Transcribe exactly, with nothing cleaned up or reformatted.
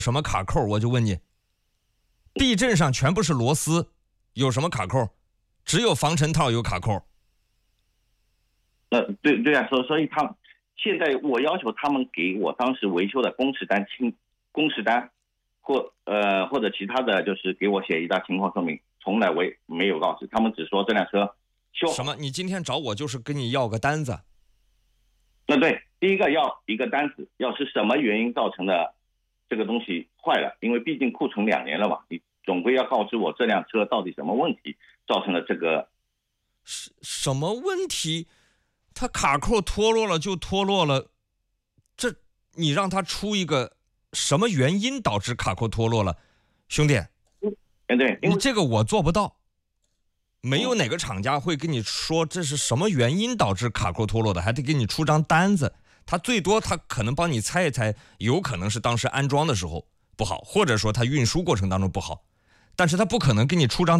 什么卡扣？我就问你，避震上全部是螺丝，有什么卡扣？只有防尘套有卡扣。 呃，对对啊，所所以他们现在我要求他们给我当时维修的工时单、清工时单，或呃或者其他的，就是给我写一道情况说明，从来我也没有告知，他们只说这辆车修好。 什么？你今天找我就是跟你要个单子？ 那对，第一个要一个单子，要是什么原因造成的这个东西坏了，因为毕竟库存两年了嘛，你总归要告知我这辆车到底什么问题造成了这个。 什什么问题？它卡扣脱落了就脱落了，这你让他出一个什么原因导致卡扣脱落了，兄弟， 嗯，对， 你这个我做不到，没有哪个厂家会跟你说这是什么原因导致卡扣脱落的，还得给你出张单子。他最多他可能帮你猜一猜，有可能是当时安装的时候不好，或者说他运输过程当中不好，但是他不可能给你出张